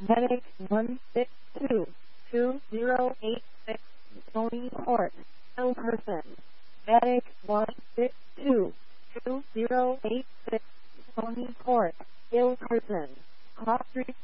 Medic 162-2086, Stony Court, ill person. Medic 162-2086, Stony Court, ill person. Cross Street